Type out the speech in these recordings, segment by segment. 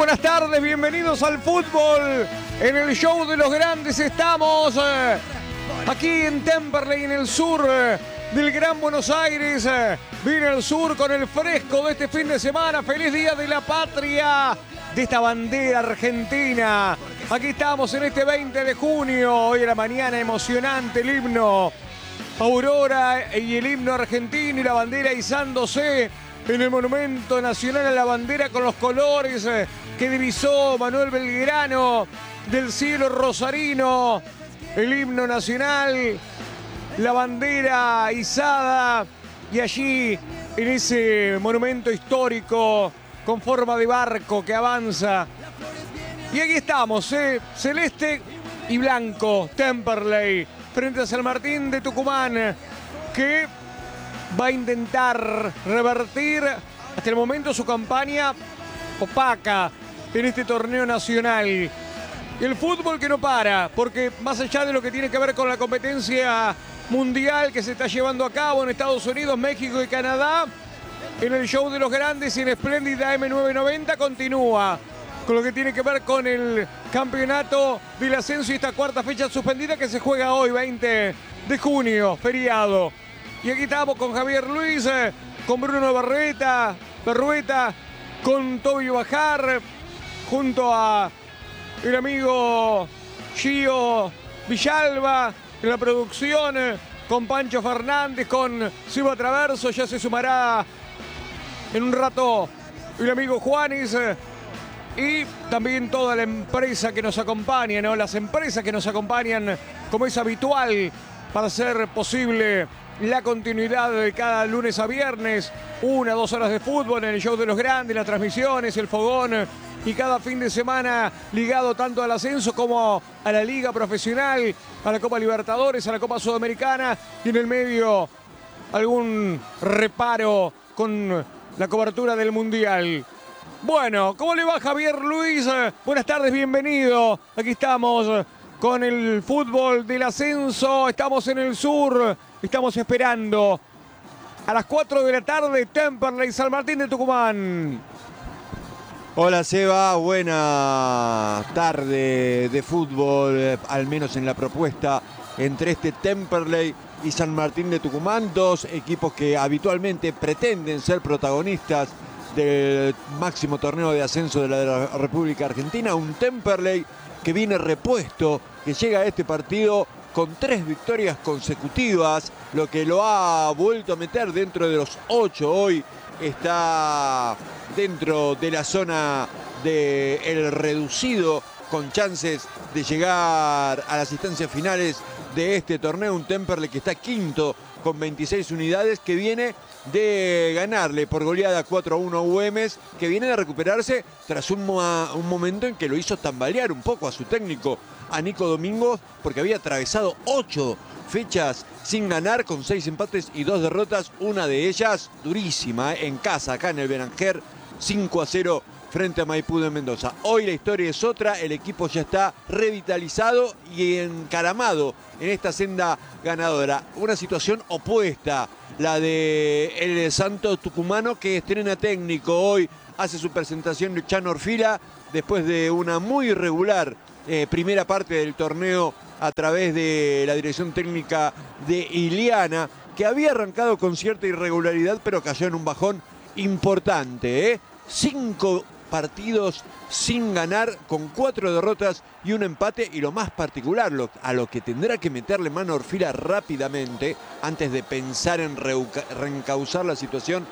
buenas tardes, bienvenidos al fútbol. En el show de los grandes estamos aquí en Temperley, en el sur del Gran Buenos Aires. Viene el sur con el fresco de este fin de semana. Feliz Día de la Patria, de esta bandera argentina. Aquí estamos en este 20 de junio. Hoy a la mañana emocionante el himno Aurora y el himno argentino y la bandera izándose en el Monumento Nacional a la Bandera con los colores que divisó Manuel Belgrano del cielo rosarino. El himno nacional, la bandera izada y allí en ese monumento histórico con forma de barco que avanza. Y aquí estamos, celeste y blanco, Temperley, frente a San Martín de Tucumán, que va a intentar revertir hasta el momento su campaña opaca en este torneo nacional. Y el fútbol que no para, porque más allá de lo que tiene que ver con la competencia mundial que se está llevando a cabo en Estados Unidos, México y Canadá, en el show de los grandes y en Espléndida M990 continúa con lo que tiene que ver con el campeonato del ascenso y esta cuarta fecha suspendida que se juega hoy, 20 de junio, feriado. Y aquí estamos con Javier Luis, con Bruno Berrueta, con Tobio Bajar, junto a el amigo Gio Villalba en la producción, con Pancho Fernández, con Silva Traverso, ya se sumará en un rato el amigo Juanis, y también toda la empresa que nos acompaña, ¿no? Las empresas que nos acompañan, como es habitual, para hacer posible la continuidad de cada lunes a viernes, 1 a 2 horas de fútbol en el show de los grandes, las transmisiones, el fogón y cada fin de semana ligado tanto al ascenso como a la liga profesional, a la Copa Libertadores, a la Copa Sudamericana y en el medio algún reparo con la cobertura del Mundial. Bueno, ¿cómo le va Javier Luis? Buenas tardes, bienvenido. Aquí estamos con el fútbol del ascenso, estamos en el sur, estamos esperando a las 4 de la tarde, Temperley, San Martín de Tucumán. Hola Seba, buena tarde de fútbol, al menos en la propuesta entre este Temperley y San Martín de Tucumán, dos equipos que habitualmente pretenden ser protagonistas del máximo torneo de ascenso de la República Argentina. Un Temperley que viene repuesto, que llega a este partido con 3 victorias consecutivas, lo que lo ha vuelto a meter dentro de los 8. Hoy está dentro de la zona del reducido, con chances de llegar a las instancias finales de este torneo. Un Temperley que está quinto con 26 unidades, que viene de ganarle por goleada 4-1 a Güemes, que viene de recuperarse tras un momento en que lo hizo tambalear un poco a su técnico, a Nico Domingos, porque había atravesado 8 fechas sin ganar, con 6 empates y 2 derrotas, una de ellas durísima, en casa, acá en el Beranger, 5-0 frente a Maipú de Mendoza. Hoy la historia es otra, el equipo ya está revitalizado y encaramado en esta senda ganadora. Una situación opuesta, la de el Santos tucumano, que estrena técnico hoy, hace su presentación de Chano Orfila, después de una muy irregular primera parte del torneo a través de la dirección técnica de Iliana, que había arrancado con cierta irregularidad, pero cayó en un bajón importante, 5 partidos sin ganar, con 4 derrotas y un empate, y lo más particular, a lo que tendrá que meterle mano Orfila rápidamente antes de pensar en reencauzar la situación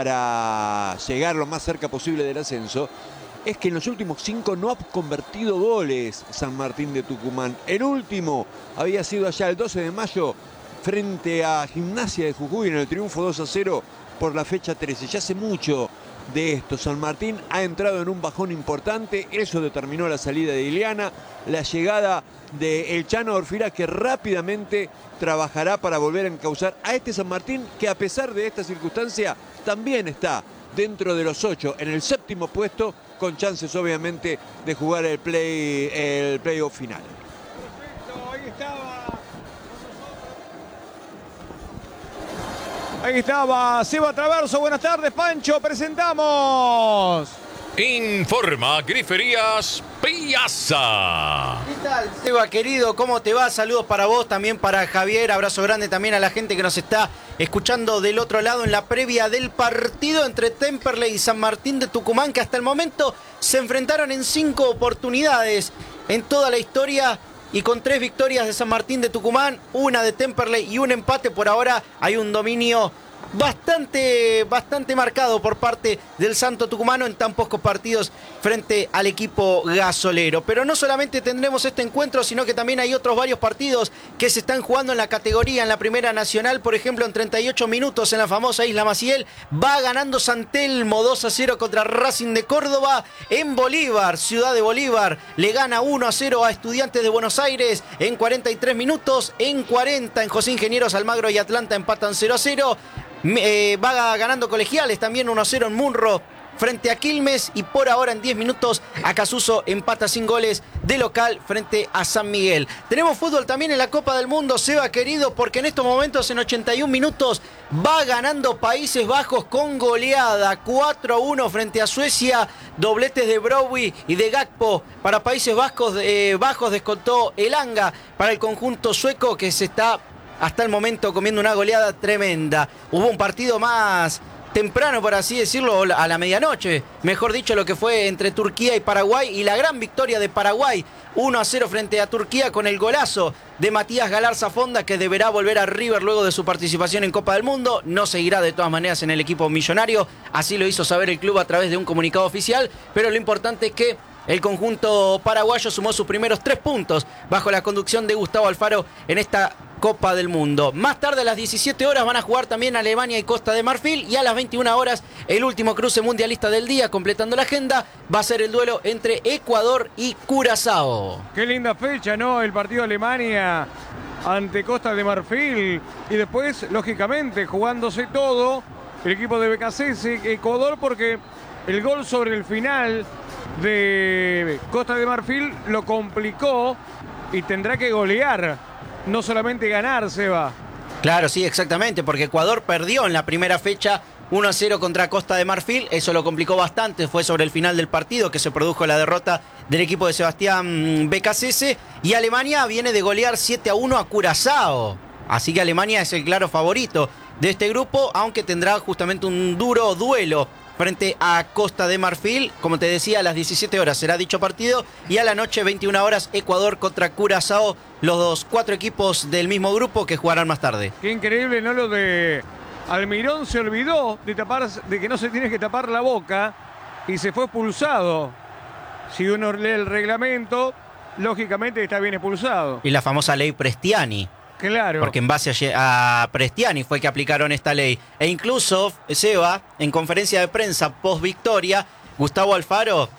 para llegar lo más cerca posible del ascenso, es que en los últimos 5 no ha convertido goles San Martín de Tucumán. El último había sido allá el 12 de mayo frente a Gimnasia de Jujuy en el triunfo 2-0 por la fecha 13. Ya hace mucho de esto. San Martín ha entrado en un bajón importante, eso determinó la salida de Iliana, la llegada de el Chano Orfila, que rápidamente trabajará para volver a encauzar a este San Martín, que a pesar de esta circunstancia también está dentro de los 8, en el 7º puesto, con chances obviamente de jugar el playoff final. Perfecto, ahí estaba. Ahí estaba Seba Traverso. Buenas tardes, Pancho. Presentamos Informa Griferías Piazza. ¿Qué tal, Seba, querido? ¿Cómo te va? Saludos para vos, también para Javier. Abrazo grande también a la gente que nos está escuchando del otro lado en la previa del partido entre Temperley y San Martín de Tucumán, que hasta el momento se enfrentaron en 5 oportunidades en toda la historia y con 3 victorias de San Martín de Tucumán, una de Temperley y un empate. Por ahora hay un dominio bastante marcado por parte del Santo Tucumano en tan pocos partidos frente al equipo gasolero. Pero no solamente tendremos este encuentro, sino que también hay otros varios partidos que se están jugando en la categoría, en la Primera Nacional. Por ejemplo, en 38 minutos en la famosa Isla Maciel va ganando San Telmo 2-0 contra Racing de Córdoba. En Bolívar, Ciudad de Bolívar, le gana 1-0 a Estudiantes de Buenos Aires en 43 minutos. En 40 en José Ingenieros, Almagro y Atlanta empatan 0-0. Va ganando Colegiales también 1-0 en Munro frente a Quilmes, y por ahora en 10 minutos Acasuso empata sin goles de local frente a San Miguel. Tenemos fútbol también en la Copa del Mundo, Seba querido, porque en estos momentos en 81 minutos va ganando Países Bajos con goleada 4-1 frente a Suecia. Dobletes de Browy y de Gakpo para Países Bajos. Descontó Elanga para el conjunto sueco, que se está hasta el momento comiendo una goleada tremenda. Hubo un partido más temprano, por así decirlo, a la medianoche, mejor dicho, lo que fue entre Turquía y Paraguay, y la gran victoria de Paraguay 1-0 frente a Turquía con el golazo de Matías Galarza Fonda, que deberá volver a River luego de su participación en Copa del Mundo. No seguirá de todas maneras en el equipo millonario, así lo hizo saber el club a través de un comunicado oficial, pero lo importante es que el conjunto paraguayo sumó sus primeros 3 puntos bajo la conducción de Gustavo Alfaro en esta Copa del Mundo. Más tarde, a las 17 horas, van a jugar también Alemania y Costa de Marfil, y a las 21 horas el último cruce mundialista del día, completando la agenda, va a ser el duelo entre Ecuador y Curazao. Qué linda fecha, ¿no? El partido de Alemania ante Costa de Marfil, y después, lógicamente, jugándose todo el equipo de BKC Ecuador, porque el gol sobre el final de Costa de Marfil lo complicó y tendrá que golear, no solamente ganar, Seba. Claro, sí, exactamente, porque Ecuador perdió en la primera fecha 1-0 contra Costa de Marfil, eso lo complicó bastante, fue sobre el final del partido que se produjo la derrota del equipo de Sebastián Becasese, y Alemania viene de golear 7-1 a Curazao, así que Alemania es el claro favorito de este grupo, aunque tendrá justamente un duro duelo frente a Costa de Marfil. Como te decía, a las 17 horas será dicho partido, y a la noche, 21 horas, Ecuador contra Curazao, los 4 equipos del mismo grupo que jugarán más tarde. Qué increíble, ¿no? Lo de Almirón, se olvidó de que no se tiene que tapar la boca y se fue expulsado. Si uno lee el reglamento, lógicamente está bien expulsado. Y la famosa ley Prestiani. Claro. Porque en base a Prestiani fue que aplicaron esta ley. E incluso, Seba, en conferencia de prensa post victoria, Gustavo Alfaro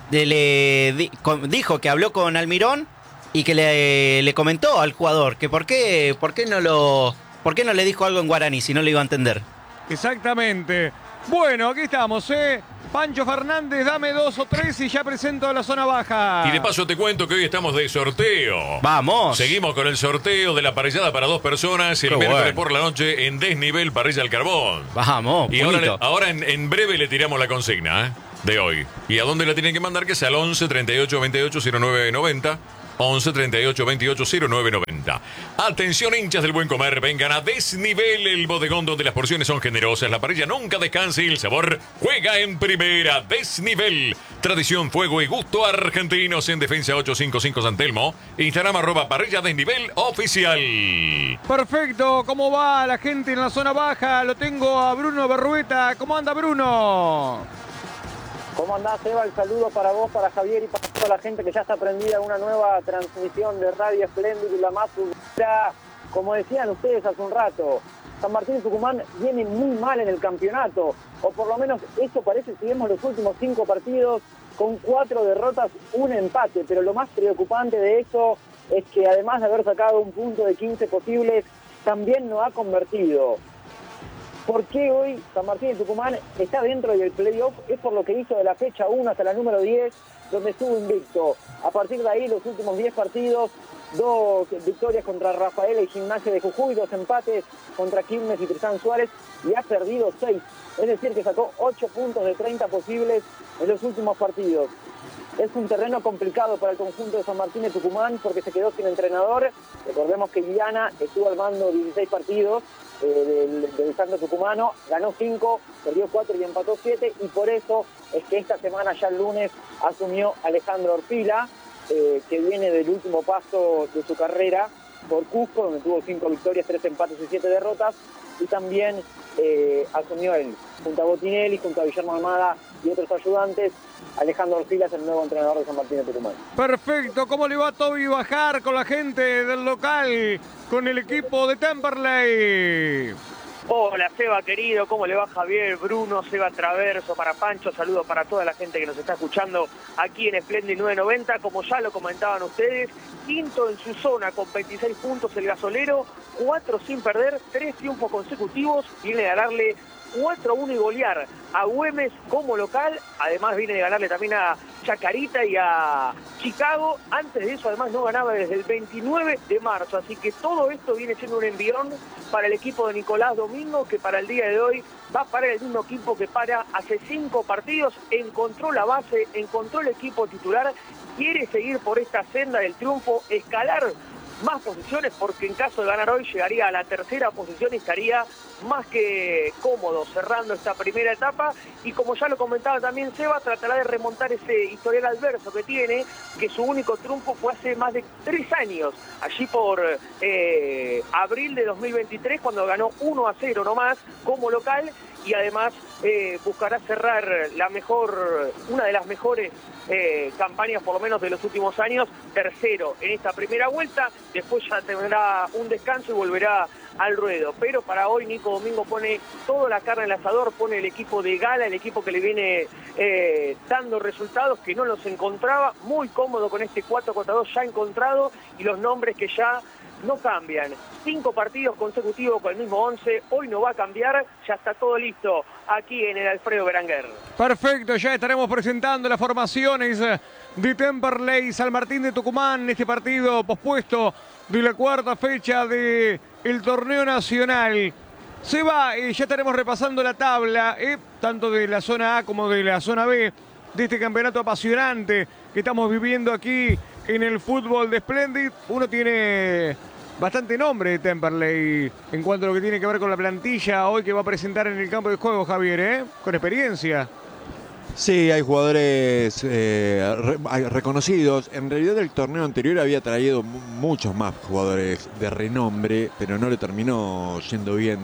dijo que habló con Almirón y que le comentó al jugador que por qué no le dijo algo en guaraní si no le iba a entender. Exactamente. Bueno, aquí estamos, Pancho Fernández, dame 2 o 3 y ya presento a la zona baja. Y de paso te cuento que hoy estamos de sorteo. ¡Vamos! Seguimos con el sorteo de la parrillada para 2 personas el miércoles por la noche en Desnivel Parrilla al Carbón. ¡Vamos! Y ahora en breve le tiramos la consigna de hoy. ¿Y a dónde la tienen que mandar? Que es al 11 38 28 09 90. 11 38 28 09 90. Atención, hinchas del buen comer, vengan a Desnivel, el bodegón donde las porciones son generosas, la parrilla nunca descansa y el sabor juega en primera. Desnivel, tradición, fuego y gusto argentinos, en Defensa 855 San Telmo. Instagram @parrilla Desnivel oficial. Perfecto, ¿cómo va la gente en la zona baja? Lo tengo a Bruno Berrueta. ¿Cómo anda, Bruno? ¿Cómo andás, Eva? El saludo para vos, para Javier y para toda la gente que ya está prendida en una nueva transmisión de Radio Espléndido y la más futbolera. Como decían ustedes hace un rato, San Martín de Tucumán viene muy mal en el campeonato, o por lo menos eso parece si vemos los últimos 5 partidos, con 4 derrotas, 1 empate. Pero lo más preocupante de eso es que además de haber sacado un punto de 15 posibles, también no ha convertido. ¿Por qué hoy San Martín de Tucumán está dentro del playoff? Es por lo que hizo de la fecha 1 hasta la número 10, donde estuvo invicto. A partir de ahí, los últimos 10 partidos 2 victorias contra Rafaela y Gimnasia de Jujuy, 2 empates contra Quilmes y Tristán Suárez, y ha perdido 6. Es decir, que sacó 8 puntos de 30 posibles en los últimos partidos. Es un terreno complicado para el conjunto de San Martín de Tucumán porque se quedó sin entrenador. Recordemos que Viana estuvo al mando 16 partidos del Santo Tucumano, ganó 5, perdió 4 y empató 7, y por eso es que esta semana, ya el lunes, asumió Alejandro Orfila, que viene del último paso de su carrera por Cusco, donde tuvo 5 victorias, 3 empates y 7 derrotas, y también asumió él, junto a Botinelli, junto a Guillermo Almada y otros ayudantes. Alejandro Orfila es el nuevo entrenador de San Martín de Tucumán. Perfecto, ¿cómo le va a Toby Bajar con la gente del local, con el equipo de Temperley? Hola Seba querido, ¿cómo le va Javier, Bruno, Seba Traverso, para Pancho? Saludos para toda la gente que nos está escuchando aquí en Splendid 990. Como ya lo comentaban ustedes, quinto en su zona con 26 puntos el gasolero, 4 sin perder, 3 triunfos consecutivos, viene a darle 4-1 y golear a Güemes como local. Además viene de ganarle también a Chacarita y a Chicago. Antes de eso además no ganaba desde el 29 de marzo. Así que todo esto viene siendo un envión para el equipo de Nicolás Domingo, que para el día de hoy va a parar el mismo equipo que para hace 5 partidos. Encontró la base, encontró el equipo titular, quiere seguir por esta senda del triunfo, escalar más posiciones, porque en caso de ganar hoy llegaría a la 3ª posición y estaría más que cómodo cerrando esta primera etapa. Y como ya lo comentaba también Seba, tratará de remontar ese historial adverso que tiene, que su único triunfo fue hace más de 3 años, allí por abril de 2023, cuando ganó 1-0 nomás como local. Y además buscará cerrar una de las mejores campañas, por lo menos de los últimos años, tercero en esta primera vuelta. Después ya tendrá un descanso y volverá al ruedo. Pero para hoy Nico Domingo pone toda la carne en el asador, pone el equipo de gala, el equipo que le viene dando resultados que no los encontraba, muy cómodo con este 4-4-2 ya encontrado, y los nombres que ya no cambian. 5 partidos consecutivos con el mismo 11, hoy no va a cambiar, ya está todo listo aquí en el Alfredo Berenguer. Perfecto, ya estaremos presentando las formaciones de Temperley San Martín de Tucumán en este partido pospuesto de la 4ª fecha del torneo nacional. Se va, ya estaremos repasando la tabla, tanto de la zona A como de la zona B, de este campeonato apasionante que estamos viviendo aquí en el fútbol de Splendid. Uno tiene bastante nombre de Temperley en cuanto a lo que tiene que ver con la plantilla hoy que va a presentar en el campo de juego, Javier, con experiencia. Sí, hay jugadores reconocidos. En realidad el torneo anterior había traído muchos más jugadores de renombre, pero no le terminó yendo bien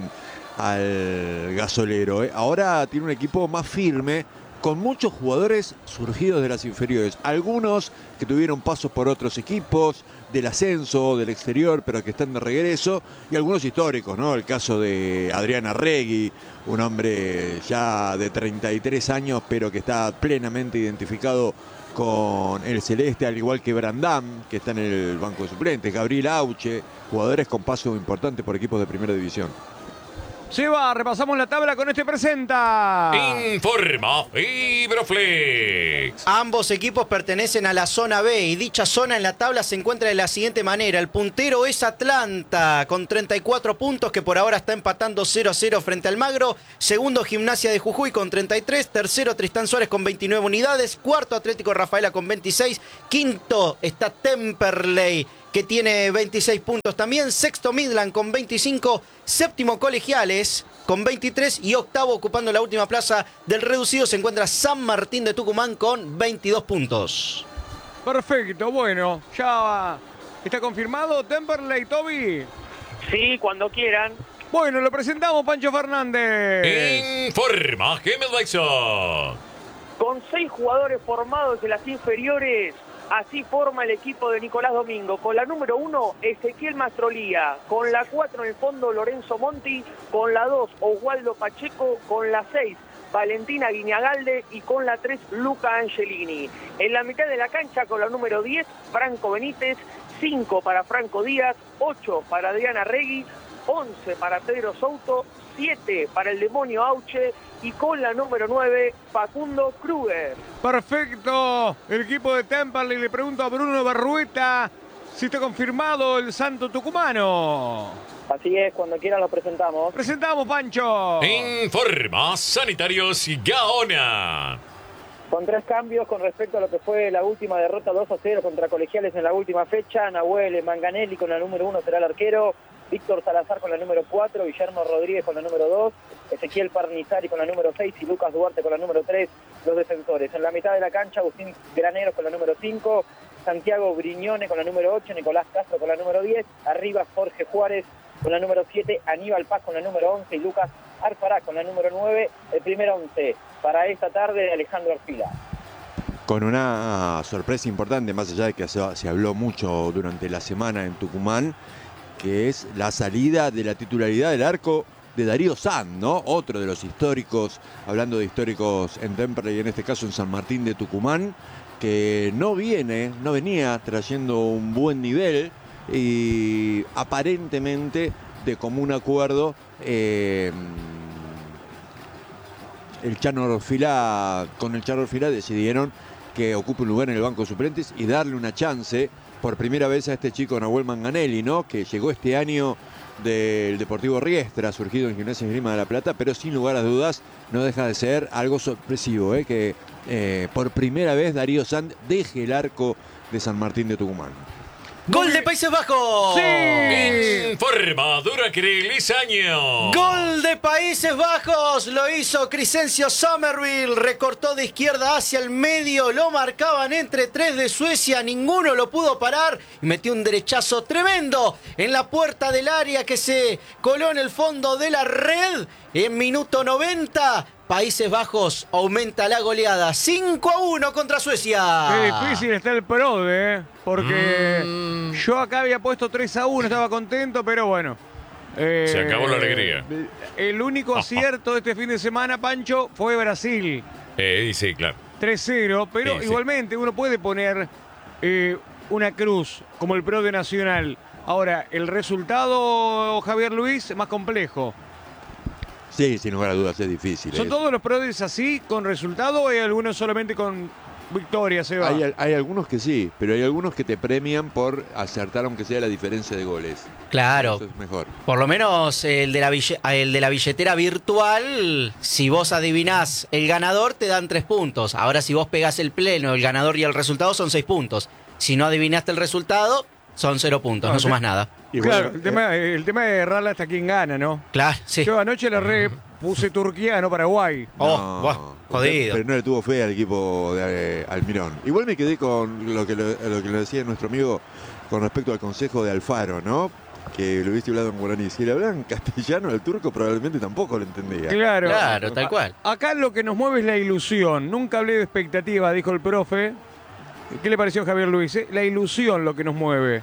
al gasolero. Ahora tiene un equipo más firme, con muchos jugadores surgidos de las inferiores. Algunos que tuvieron pasos por otros equipos, del ascenso, del exterior, pero que están de regreso, y algunos históricos, ¿no? El caso de Adrián Arregui, un hombre ya de 33 años, pero que está plenamente identificado con el celeste, al igual que Brandán, que está en el banco de suplentes, Gabriel Auche, jugadores con paso importante por equipos de primera división. Se va, repasamos la tabla con este presenta. Informa Fibroflex. Ambos equipos pertenecen a la zona B y dicha zona en la tabla se encuentra de la siguiente manera. El puntero es Atlanta con 34 puntos, que por ahora está empatando 0-0 frente al Magro. Segundo, Gimnasia de Jujuy con 33. Tercero, Tristán Suárez con 29 unidades. Cuarto, Atlético Rafaela con 26. Quinto está Temperley, que tiene 26 puntos también. Sexto, Midland con 25. Séptimo, Colegiales con 23. Y octavo, ocupando la última plaza del reducido, se encuentra San Martín de Tucumán con 22 puntos. Perfecto, bueno, ya está confirmado Temperley, Toby. Sí, cuando quieran. Bueno, lo presentamos, Pancho Fernández. Informa Gemel Blackson. Con 6 jugadores formados en las inferiores, así forma el equipo de Nicolás Domingo. Con la número 1, Ezequiel Mastrolía. Con la 4 en el fondo, Lorenzo Monti. Con la 2, Oswaldo Pacheco. Con la 6, Valentina Guiñagalde. Y con la 3, Luca Angelini. En la mitad de la cancha, con la número 10, Franco Benítez. 5 para Franco Díaz. 8 para Adriana Regui. 11 para Pedro Souto. 7 para el Demonio Auche. Y con la número 9, Facundo Kruger. Perfecto, el equipo de Temperley. Le pregunto a Bruno Berrueta, si está confirmado el Santo Tucumano. Así es, cuando quieran lo presentamos. Presentamos, Pancho. Informa Sanitarios y Gaona. Con 3 cambios con respecto a lo que fue la última derrota 2-0 contra Colegiales en la última fecha. Nahuel Manganelli con la número 1 será el arquero. Víctor Salazar con la número 4, Guillermo Rodríguez con la número 2, Ezequiel Parnizari con la número 6 y Lucas Duarte con la número 3, los defensores. En la mitad de la cancha, Agustín Graneros con la número 5, Santiago Brignone con la número 8, Nicolás Castro con la número 10, arriba Jorge Juárez con la número 7, Aníbal Paz con la número 11 y Lucas Arfará con la número 9, el primer 11 para esta tarde de Alejandro Arfila. Con una sorpresa importante, más allá de que se habló mucho durante la semana en Tucumán, que es la salida de la titularidad del arco de Darío Sanz, ¿no? Otro de los históricos, hablando de históricos en Temperley y en este caso en San Martín de Tucumán, que no venía trayendo un buen nivel y aparentemente de común acuerdo con el Chano Orfilá decidieron que ocupe un lugar en el banco de suplentes y darle una chance por primera vez a este chico Nahuel Manganelli, ¿no? Que llegó este año del Deportivo Riestra, surgido en Gimnasia y Esgrima de la Plata, pero sin lugar a dudas no deja de ser algo sorpresivo, que por primera vez Darío Sanz deje el arco de San Martín de Tucumán. ¡Gol de Países Bajos! ¡Sí! Informa Duracril Lizaño. ¡Gol de Países Bajos! Lo hizo Crescencio Somerville. Recortó de izquierda hacia el medio. Lo marcaban entre 3 de Suecia. Ninguno lo pudo parar. Y metió un derechazo tremendo en la puerta del área que se coló en el fondo de la red. En minuto 90, Países Bajos aumenta la goleada. 5-1 contra Suecia. Qué difícil está el PRODE, porque yo acá había puesto 3-1, estaba contento, pero bueno. Se acabó la alegría. El único acierto de este fin de semana, Pancho, fue Brasil. Sí, claro. 3-0, pero Sí. igualmente uno puede poner una cruz como el PRODE Nacional. Ahora, el resultado, Javier Luis, es más complejo. Sí, sin lugar a dudas es difícil. ¿Son todos los PRODEs así, con resultado, o hay algunos solamente con victoria, Seba? Hay algunos que sí, pero hay algunos que te premian por acertar aunque sea la diferencia de goles. Claro. Eso es mejor. Por lo menos el de la billetera virtual, si vos adivinás el ganador, te dan 3 puntos. Ahora, si vos pegás el pleno, el ganador y el resultado, son 6 puntos. Si no adivinaste el resultado, son 0 puntos, no sumás nada. Y Claro, bueno, el tema de errarla hasta quien gana, ¿no? Claro, sí. Yo anoche le puse Turquía, no Paraguay. Oh, buah, jodido. Pero no le tuvo fe al equipo de Almirón. Igual me quedé con lo que le decía nuestro amigo con respecto al consejo de Alfaro, ¿no? Que lo hubiese hablado en guaraní. Si le hablan castellano al turco, probablemente tampoco lo entendía. Claro, tal cual. Acá lo que nos mueve es la ilusión. Nunca hablé de expectativa, dijo el profe. ¿Qué le pareció a Javier Luis? La ilusión lo que nos mueve.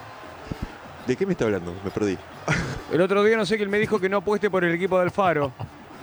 ¿De qué me está hablando? Me perdí. El otro día no sé que él me dijo que no apueste por el equipo de Alfaro.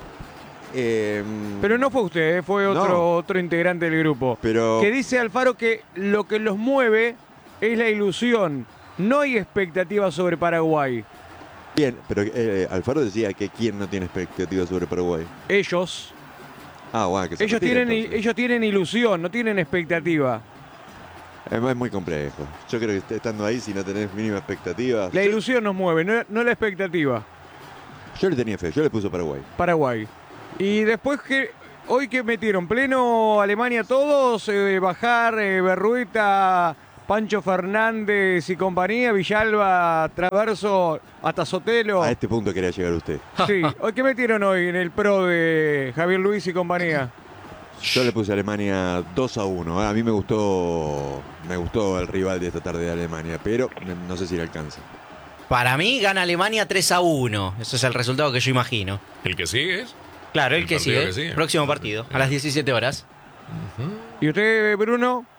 Pero no fue usted, fue otro integrante del grupo. Pero Que dice Alfaro que lo que los mueve es la ilusión. No hay expectativa sobre Paraguay. bien, pero Alfaro decía que quién no tiene expectativas sobre Paraguay. Ellos. Ah, bueno, que se Ellos retire, tienen, entonces. ellos tienen ilusión, no tienen expectativa. Es muy complejo. Yo creo que estando ahí, si no tenés mínima expectativa. La ilusión nos mueve, no la expectativa. Yo le tenía fe, yo le puse Paraguay. Paraguay. Y después hoy que metieron pleno Alemania todos, Bajar, Berrueta, Pancho Fernández y compañía, Villalba, Traverso, hasta Sotelo. A este punto quería llegar usted. Sí, hoy que metieron hoy en el pro de Javier Luis y compañía. Yo le puse a Alemania 2-1. A mí me gustó el rival de esta tarde de Alemania, pero no sé si le alcanza. Para mí gana Alemania 3-1. Ese es el resultado que yo imagino. ¿El que sigue es? Claro, el El que partido sigue. que sigue. Próximo partido, a las 17 horas. ¿Y usted, Bruno?